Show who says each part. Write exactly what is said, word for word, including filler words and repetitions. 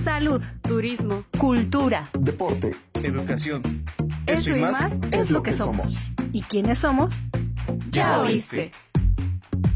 Speaker 1: salud,
Speaker 2: turismo,
Speaker 1: cultura,
Speaker 3: deporte,
Speaker 4: educación.
Speaker 1: Eso, y más, es lo que somos. ¿Y quiénes somos?
Speaker 3: ¡Ya oíste!